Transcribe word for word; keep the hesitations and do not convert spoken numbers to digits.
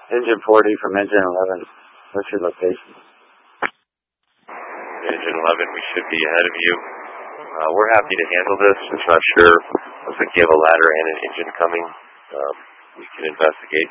Engine forty from engine eleven. What's your location? Engine eleven, we should be ahead of you. Uh, we're happy to handle this. It's not sure. Looks like you have a ladder and an engine coming. Um, we can investigate.